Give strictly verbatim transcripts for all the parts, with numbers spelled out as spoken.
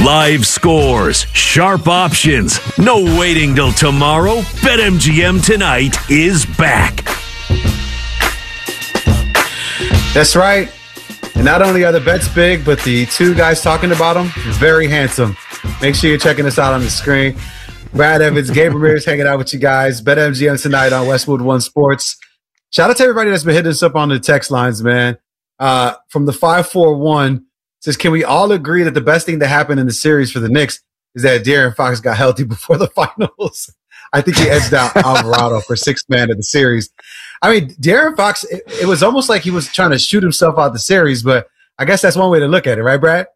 Live scores, sharp options, no waiting till tomorrow. BetMGM tonight is back. That's right. And not only are the bets big, but the two guys talking about them, very handsome. Make sure you're checking us out on the screen. Brad Evans, Gabe Ramirez hanging out with you guys. BetMGM tonight on Westwood One Sports. Shout out to everybody that's been hitting us up on the text lines, man. Uh, from the five four one, says, can we all agree that the best thing that happened in the series for the Knicks is that De'Aaron Fox got healthy before the finals? I think he edged out Alvarado for sixth man of the series. I mean, De'Aaron Fox, it, it was almost like he was trying to shoot himself out the series, but I guess that's one way to look at it, right, Brad?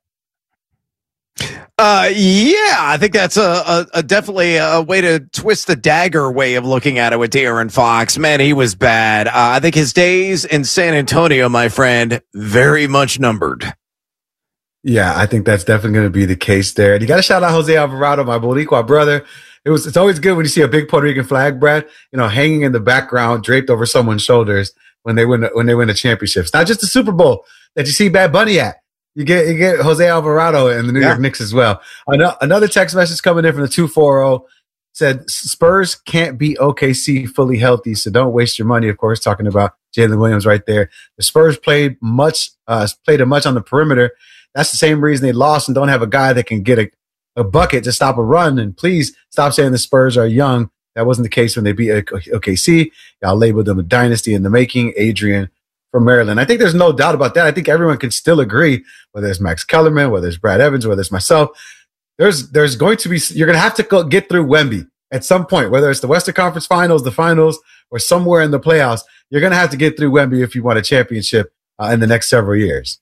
Uh, yeah, I think that's a, a, a definitely a way to twist the dagger way of looking at it with De'Aaron Fox. Man, he was bad. Uh, I think his days in San Antonio, my friend, very much numbered. Yeah, I think that's definitely going to be the case there. And you got to shout out Jose Alvarado, my Boricua brother. It was, it's always good when you see a big Puerto Rican flag, Brad, you know, hanging in the background, draped over someone's shoulders when they win, when they win the championships. Not just the Super Bowl that you see Bad Bunny at. You get, you get Jose Alvarado and the New yeah. York Knicks as well. Another text message coming in from the two forty said Spurs can't beat O K C fully healthy, so don't waste your money. Of course, talking about Jalen Williams right there. The Spurs played much, uh, played a much on the perimeter. That's the same reason they lost and don't have a guy that can get a, a bucket to stop a run. And please stop saying the Spurs are young. That wasn't the case when they beat O K C. Y'all labeled them a dynasty in the making. Adrian from Maryland. I think there's no doubt about that. I think everyone can still agree, whether it's Max Kellerman, whether it's Brad Evans, whether it's myself. There's there's going to be, you're going to have to go get through Wemby at some point, whether it's the Western Conference Finals, the finals, or somewhere in the playoffs. You're going to have to get through Wemby if you want a championship uh, in the next several years.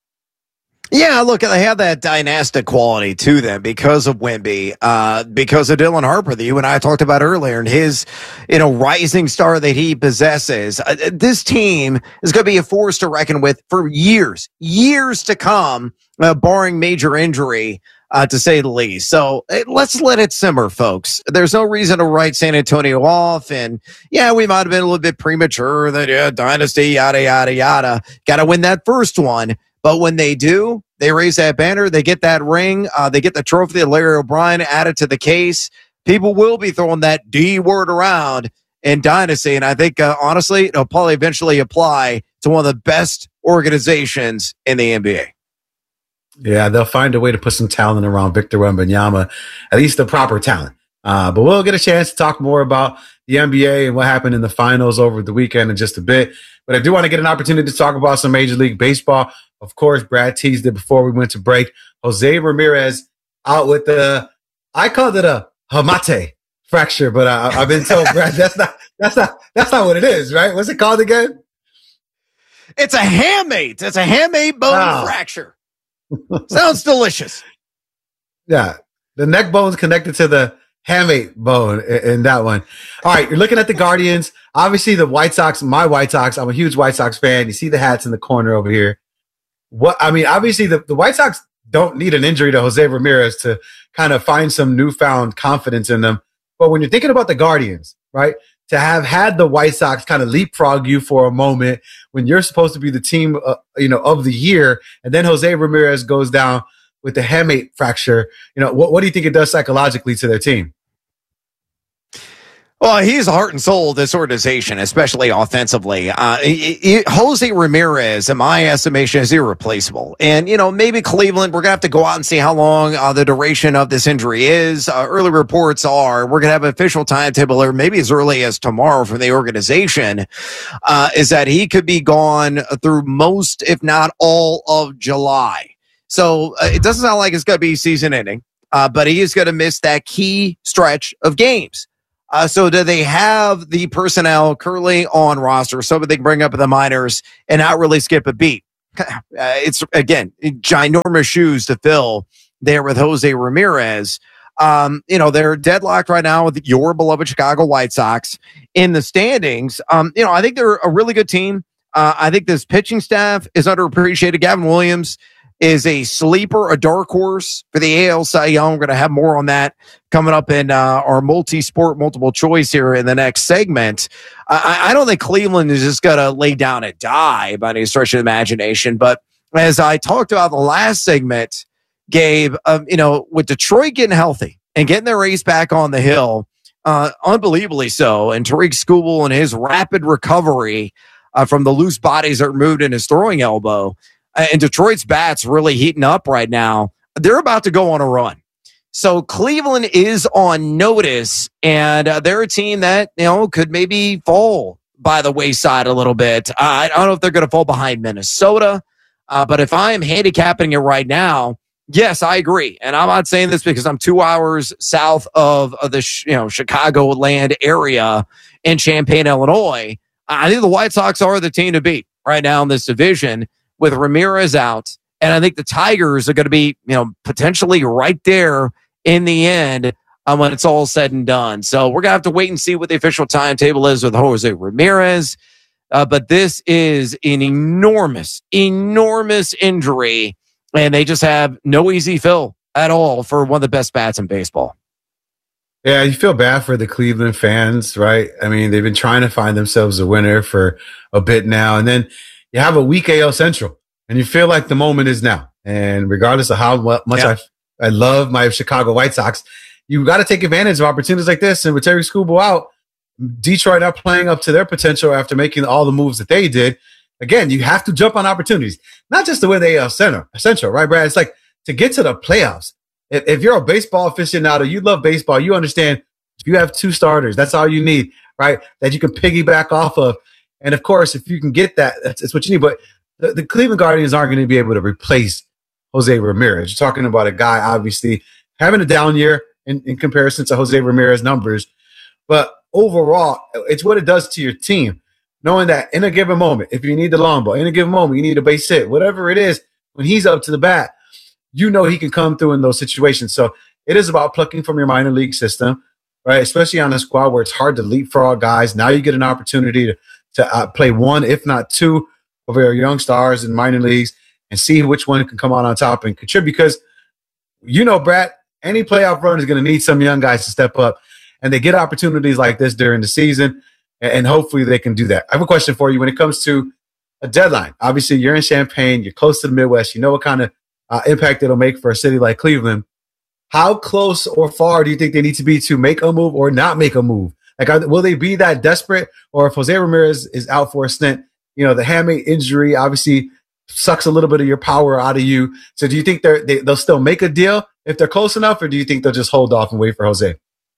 Yeah, look, they have that dynastic quality to them because of Wemby, uh, because of Dylan Harper that you and I talked about earlier, and his, you know, rising star that he possesses. Uh, this team is going to be a force to reckon with for years, years to come, uh, barring major injury, uh, to say the least. So uh, let's let it simmer, folks. There's no reason to write San Antonio off, and yeah, we might have been a little bit premature. That yeah, dynasty, yada yada yada. Got to win that first one. But when they do, they raise that banner, they get that ring, uh, they get the trophy that Larry O'Brien added to the case. People will be throwing that D word around in Dynasty. And I think, uh, honestly, it'll probably eventually apply to one of the best organizations in the N B A. Yeah, they'll find a way to put some talent around Victor Wembanyama, at least the proper talent. Uh, but we'll get a chance to talk more about the N B A and what happened in the finals over the weekend in just a bit. But I do want to get an opportunity to talk about some Major League Baseball. Of course, Brad teased it before we went to break. Jose Ramirez out with the, I called it a hamate fracture, but I, I've been told, Brad, that's not, that's not, that's not what it is, right? What's it called again? It's a hamate. It's a hamate bone oh. fracture. Sounds delicious. Yeah. The neck bone's connected to the hamate bone in, in that one. All right. You're looking at the Guardians. Obviously, the White Sox, my White Sox, I'm a huge White Sox fan. You see the hats in the corner over here. What I mean, obviously, the, the White Sox don't need an injury to Jose Ramirez to kind of find some newfound confidence in them. But when you're thinking about the Guardians, right, to have had the White Sox kind of leapfrog you for a moment when you're supposed to be the team, uh, you know, of the year, and then Jose Ramirez goes down with the hamate fracture, you know, what, what do you think it does psychologically to their team? Well, he's the heart and soul of this organization, especially offensively. Uh, he, he, Jose Ramirez, in my estimation, is irreplaceable. And, you know, maybe Cleveland, we're going to have to go out and see how long uh, the duration of this injury is. Uh, early reports are we're going to have an official timetable, or maybe as early as tomorrow from the organization, uh, is that he could be gone through most, if not all, of July. So uh, it doesn't sound like it's going to be season ending, uh, but he is going to miss that key stretch of games. Uh, so do they have the personnel currently on roster so that they can bring up the minors and not really skip a beat? Uh, it's, again, ginormous shoes to fill there with Jose Ramirez. Um, you know, they're deadlocked right now with your beloved Chicago White Sox in the standings. Um, you know, I think they're a really good team. Uh, I think this pitching staff is underappreciated. Gavin Williams is a sleeper, a dark horse for the A L Cy Young. We're going to have more on that coming up in uh, our multi-sport, multiple choice here in the next segment. I, I don't think Cleveland is just going to lay down and die by any stretch of the imagination. But as I talked about the last segment, Gabe, um, you know, with Detroit getting healthy and getting their ace back on the hill, uh, unbelievably so, and Tariq Skubal and his rapid recovery uh, from the loose bodies that were moved in his throwing elbow, uh, and Detroit's bats really heating up right now, they're about to go on a run. So Cleveland is on notice, and uh, they're a team that, you know, could maybe fall by the wayside a little bit. Uh, I don't know if they're going to fall behind Minnesota, uh, but if I am handicapping it right now, yes, I agree. And I'm not saying this because I'm two hours south of, of the you know Chicagoland area in Champaign, Illinois. I think the White Sox are the team to beat right now in this division with Ramirez out. And I think the Tigers are going to be, you know, potentially right there in the end um, when it's all said and done. So we're going to have to wait and see what the official timetable is with Jose Ramirez. Uh, but this is an enormous, enormous injury, and they just have no easy fill at all for one of the best bats in baseball. Yeah, you feel bad for the Cleveland fans, right? I mean, they've been trying to find themselves a winner for a bit now, and then you have a weak A L Central. And you feel like the moment is now. And regardless of how much yeah. I, I love my Chicago White Sox, you got to take advantage of opportunities like this. And with Terry Skubal out, Detroit not playing up to their potential after making all the moves that they did. Again, you have to jump on opportunities, not just to win the A L Center, Central, right, Brad? It's like to get to the playoffs. If, if you're a baseball aficionado, you love baseball, you understand if you have two starters, that's all you need, right? That you can piggyback off of. And of course, if you can get that, that's, that's what you need. But The, the Cleveland Guardians aren't going to be able to replace Jose Ramirez. You're talking about a guy, obviously, having a down year in, in comparison to Jose Ramirez numbers. But overall, it's what it does to your team, knowing that in a given moment, if you need the long ball, in a given moment, you need a base hit, whatever it is, when he's up to the bat, you know he can come through in those situations. So it is about plucking from your minor league system, right? Especially on a squad where it's hard to leapfrog guys. Now you get an opportunity to, to uh, play one, if not two, of our young stars in minor leagues and see which one can come out on top and contribute. Because, you know, Brad, any playoff run is going to need some young guys to step up, and they get opportunities like this during the season, and hopefully they can do that. I have a question for you when it comes to a deadline. Obviously, you're in Champaign, you're close to the Midwest, you know what kind of uh, impact it'll make for a city like Cleveland. How close or far do you think they need to be to make a move or not make a move? Like, are, will they be that desperate? Or if Jose Ramirez is out for a stint, you know, the hamate injury obviously sucks a little bit of your power out of you. So do you think they're, they, they'll still make a deal if they're close enough, or do you think they'll just hold off and wait for Jose?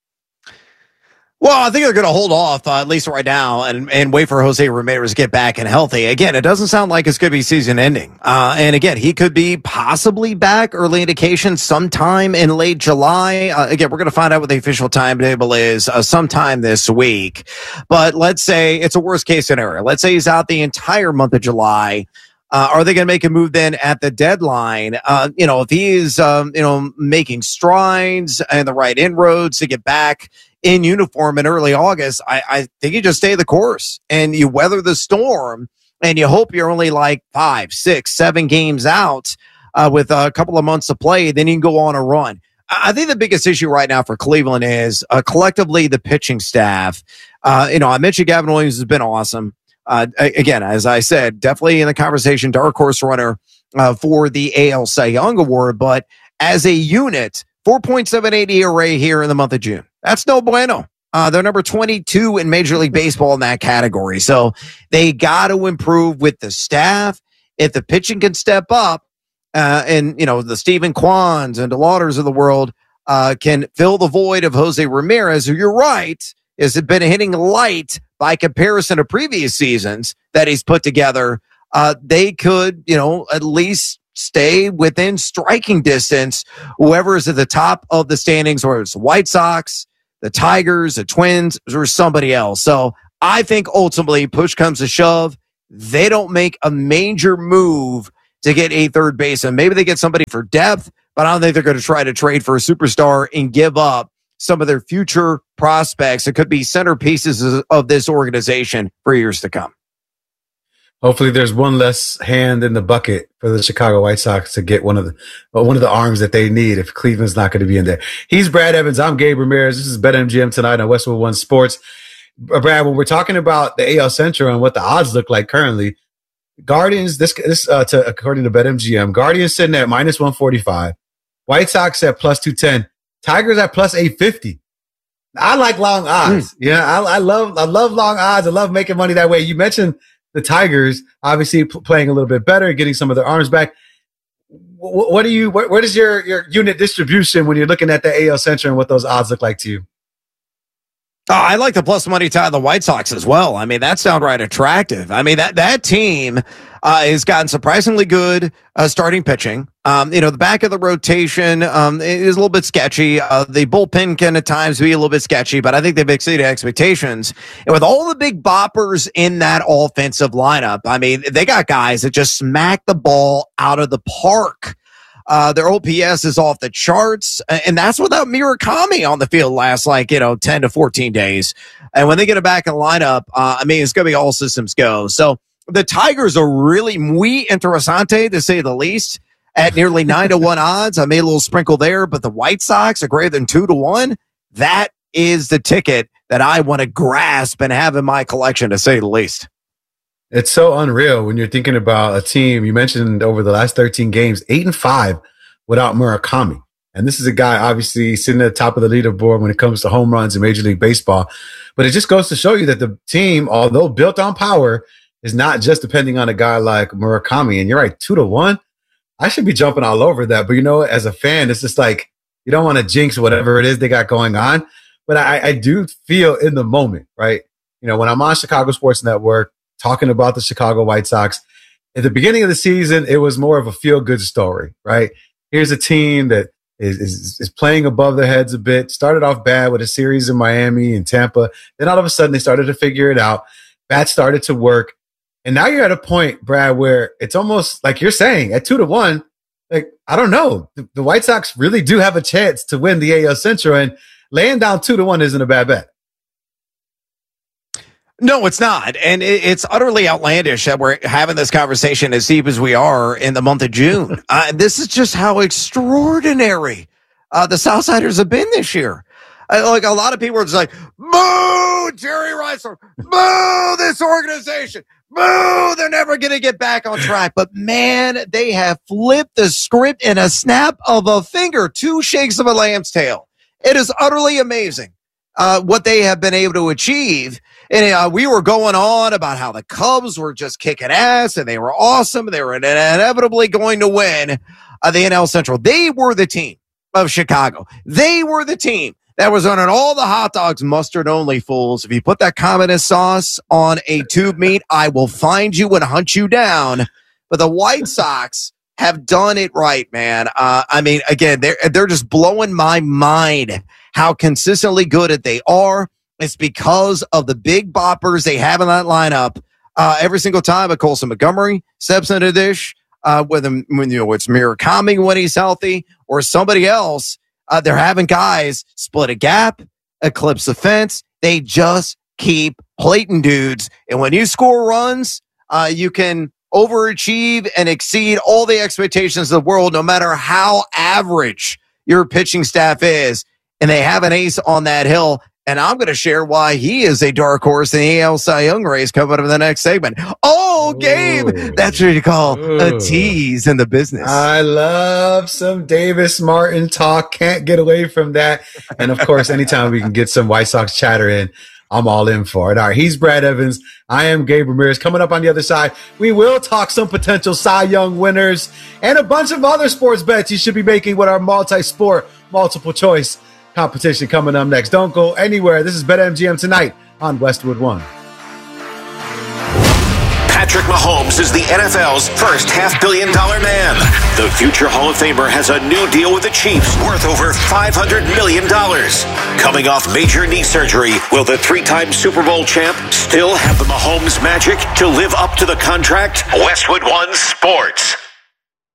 Well, I think they're going to hold off, uh, at least right now, and, and wait for Jose Ramirez to get back and healthy. Again, it doesn't sound like it's going to be season ending. Uh, and again, he could be possibly back, early indication, sometime in late July. Uh, again, we're going to find out what the official timetable is uh, sometime this week. But let's say it's a worst case scenario. Let's say he's out the entire month of July. Uh, are they going to make a move then at the deadline? Uh, you know, if he is, um, you know, making strides and the right inroads to get back in uniform in early August, I, I think you just stay the course and you weather the storm, and you hope you're only like five, six, seven games out uh, with a couple of months to play. Then you can go on a run. I think the biggest issue right now for Cleveland is uh, collectively the pitching staff. Uh, you know, I mentioned Gavin Williams has been awesome. Uh, again, as I said, definitely in the conversation, dark horse runner uh, for the A L Cy Young Award. But as a unit, four point seven eight E R A here in the month of June. That's no bueno. Uh, they're number twenty-two in Major League Baseball in that category. So they got to improve with the staff. If the pitching can step up, uh, and, you know, the Stephen Kwans and DeLauters of the world uh, can fill the void of Jose Ramirez, who you're right, has been hitting light by comparison to previous seasons that he's put together. Uh, they could, you know, at least stay within striking distance, whoever is at the top of the standings, or it's the White Sox, the Tigers, the Twins, or somebody else. So I think ultimately, push comes to shove, they don't make a major move to get a third baseman. Maybe they get somebody for depth, but I don't think they're going to try to trade for a superstar and give up some of their future prospects that could be centerpieces of this organization for years to come. Hopefully there's one less hand in the bucket for the Chicago White Sox to get one of the uh, one of the arms that they need if Cleveland's not going to be in there. He's Brad Evans. I'm Gabe Ramirez. This is BetMGM tonight on Westwood One Sports. Brad, when we're talking about the A L Central and what the odds look like currently, Guardians, this, this uh, to, according to BetMGM, Guardians sitting at minus one forty-five, White Sox at plus two ten. Tigers at plus eight fifty. I like long odds. Mm. Yeah, I, I love I love long odds. I love making money that way. You mentioned the Tigers, obviously p- playing a little bit better, getting some of their arms back. W- what do you? What, what is your your unit distribution when you're looking at the A L Central and what those odds look like to you? Oh, I like the plus money tie of the White Sox as well. I mean, that's downright attractive. I mean, that, that team uh, has gotten surprisingly good uh, starting pitching. Um, you know, the back of the rotation um, is a little bit sketchy. Uh, the bullpen can at times be a little bit sketchy, but I think they've exceeded expectations. And with all the big boppers in that offensive lineup, I mean, they got guys that just smack the ball out of the park. Uh, their O P S is off the charts, and that's without Murakami on the field last, like, you know, ten to fourteen days. And when they get it back in the lineup, uh, I mean, it's going to be all systems go. So the Tigers are really muy interesante, to say the least, at nearly nine to one odds. I made a little sprinkle there, but the White Sox are greater than two to one. That is the ticket that I want to grasp and have in my collection, to say the least. It's so unreal when you're thinking about a team. You mentioned over the last thirteen games, eight and five without Murakami. And this is a guy obviously sitting at the top of the leaderboard when it comes to home runs in Major League Baseball. But it just goes to show you that the team, although built on power, is not just depending on a guy like Murakami. And you're right, two to one. I should be jumping all over that. But, you know, as a fan, it's just like you don't want to jinx whatever it is they got going on. But I, I do feel in the moment, right? You know, when I'm on Chicago Sports Network, talking about the Chicago White Sox. At the beginning of the season, it was more of a feel-good story, right? Here's a team that is, is, is playing above their heads a bit, started off bad with a series in Miami and Tampa. Then all of a sudden, they started to figure it out. Bats started to work. And now you're at a point, Brad, where it's almost like you're saying, at two to one, like, I don't know. The, the White Sox really do have a chance to win the A L Central, and laying down two to one isn't a bad bet. No, it's not. And it's utterly outlandish that we're having this conversation as deep as we are in the month of June. Uh, this is just how extraordinary uh, the Southsiders have been this year. Uh, like, a lot of people are just like, boo, Jerry Reinsdorf, boo, this organization, boo, they're never going to get back on track. But, man, they have flipped the script in a snap of a finger, two shakes of a lamb's tail. It is utterly amazing uh, what they have been able to achieve. And uh, we were going on about how the Cubs were just kicking ass and they were awesome. They were inevitably going to win uh, the N L Central. They were the team of Chicago. They were the team that was running all the hot dogs, mustard only, fools. If you put that Commodus sauce on a tube meat, I will find you and hunt you down. But the White Sox have done it right, man. Uh, I mean, again, they're, they're just blowing my mind how consistently good at they are. It's because of the big boppers they have in that lineup uh, every single time. Colson Montgomery steps into the dish, uh, whether when, you know, it's Murakami when he's healthy or somebody else. Uh, they're having guys split a gap, eclipse the fence. They just keep plating dudes. And when you score runs, uh, you can overachieve and exceed all the expectations of the world, no matter how average your pitching staff is. And they have an ace on that hill. And I'm going to share why he is a dark horse in the A L Cy Young race coming up in the next segment. Oh, Gabe, Ooh. That's what you call Ooh. a tease in the business. I love some Davis Martin talk. Can't get away from that. And, of course, anytime we can get some White Sox chatter in, I'm all in for it. All right, he's Brad Evans. I am Gabe Ramirez. Coming up on the other side, we will talk some potential Cy Young winners and a bunch of other sports bets you should be making with our multi-sport, multiple choice competition coming up next. Don't go anywhere. This is BetMGM Tonight on Westwood One. Patrick Mahomes is the N F L's first half-billion dollar man. The future Hall of Famer has a new deal with the Chiefs worth over five hundred million dollars. Coming off major knee surgery, will the three-time Super Bowl champ still have the Mahomes magic to live up to the contract? Westwood One Sports.